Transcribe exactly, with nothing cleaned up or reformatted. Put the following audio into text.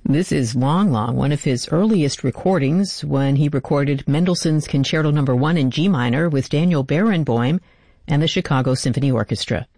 This is Long Long, one of his earliest recordings when he recorded Mendelssohn's Concerto Number One in G minor with Daniel Barenboim and the Chicago Symphony Orchestra.